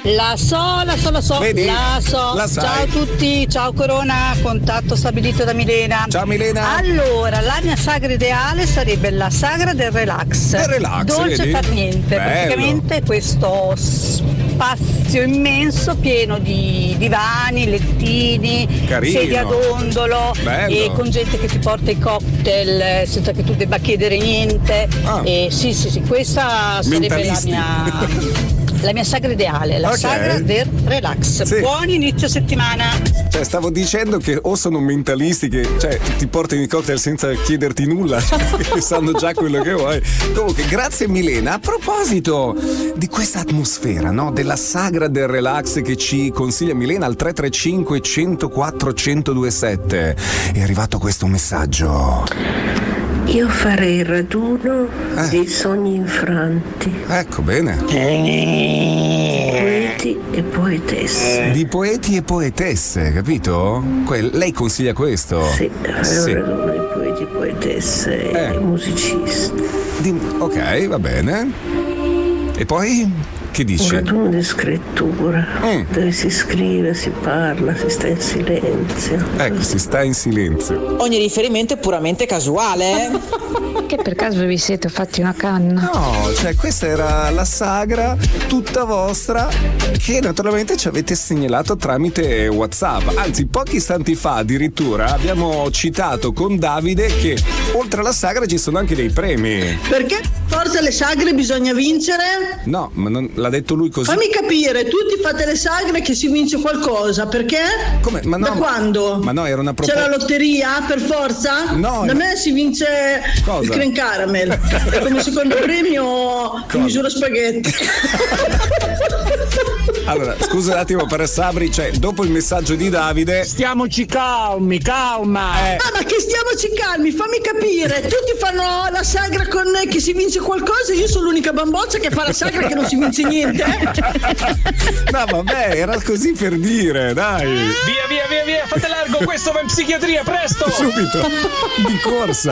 La so. Vedi? La so. La sai. Ciao a tutti, ciao Corona, contatto stabilito da Milena. Ciao Milena. Allora, la mia sagra ideale sarebbe la sagra del relax. Del relax, Dolce vedi? per niente, Bello. praticamente questo spazio immenso pieno di divani, lettini, Carino. sedie a dondolo Bello. e con gente che ti porta i cocktail senza che tu debba chiedere niente. Ah. E sì, questa sarebbe Mentalisti. la mia sagra ideale, la Ok. sagra del relax. Sì. Buon inizio settimana. Cioè, stavo dicendo che o sono mentalisti che ti portano i cocktail senza chiederti nulla, che sanno già quello che vuoi. Comunque, grazie Milena. A proposito di questa atmosfera, no? Della sagra del relax che ci consiglia Milena al 335 104 1027. È arrivato questo messaggio. Io farei il raduno dei sogni infranti. Ecco, bene. Poeti e poetesse. Di poeti e poetesse, capito? Lei consiglia questo? Sì, fare un raduno di poeti e poetesse e musicisti. Ok, va bene. E poi? Che dici? Un raduno di scrittura, dove si scrive, si parla, si sta in silenzio. Ecco, si sta in silenzio. Ogni riferimento è puramente casuale. Che per caso vi siete fatti una canna? No, cioè questa era la sagra tutta vostra che naturalmente ci avete segnalato tramite WhatsApp. Anzi, pochi istanti fa addirittura abbiamo citato con Davide che oltre alla sagra ci sono anche dei premi. Perché forza le sagre bisogna vincere? No, ma non l'ha detto lui così. Fammi capire, tutti fate le sagre che si vince qualcosa, perché? Come? Ma no, da quando? Ma no, era una C'è proposta. la lotteria per forza? No, Da no. me si vince Cosa? il Cream Caramel e come secondo premio di misura spaghetti. Allora, scusa un attimo per Sabri, cioè dopo il messaggio di Davide. Stiamoci calmi, calma. Ah, ma che stiamoci calmi, fammi capire. Tutti fanno la sagra con che si vince qualcosa, io sono l'unica bamboccia che fa la sagra che non si vince niente. No, vabbè, era così per dire, dai. Via, fate largo, questo va in psichiatria, presto. Subito, di corsa.